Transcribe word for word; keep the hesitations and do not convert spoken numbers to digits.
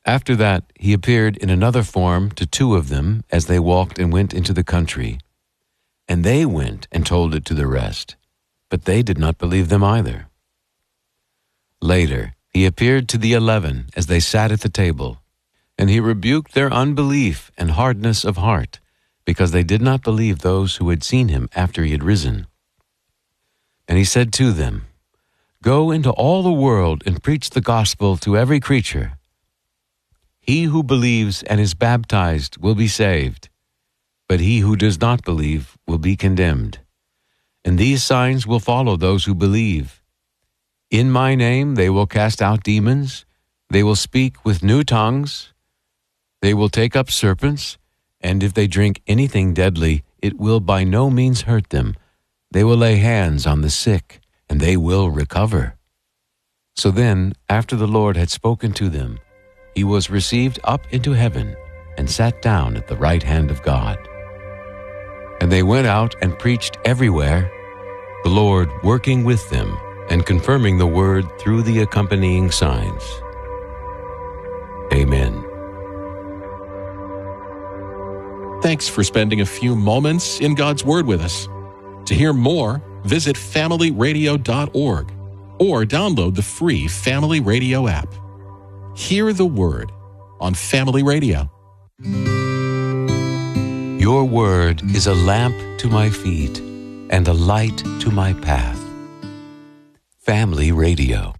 After that, he appeared in another form to two of them as they walked and went into the country. And they went and told it to the rest, but they did not believe them either. Later, he appeared to the eleven as they sat at the table, and he rebuked their unbelief and hardness of heart, because they did not believe those who had seen him after he had risen. And he said to them, "Go into all the world and preach the gospel to every creature. He who believes and is baptized will be saved, but he who does not believe will be condemned. And these signs will follow those who believe. In my name they will cast out demons, they will speak with new tongues, they will take up serpents, and if they drink anything deadly, it will by no means hurt them. They will lay hands on the sick, and they will recover." So then, after the Lord had spoken to them, he was received up into heaven and sat down at the right hand of God. And they went out and preached everywhere, the Lord working with them and confirming the word through the accompanying signs. Amen. Thanks for spending a few moments in God's Word with us. To hear more, visit family radio dot org or download the free Family Radio app. Hear the Word on Family Radio. Your word is a lamp to my feet and a light to my path. Family Radio.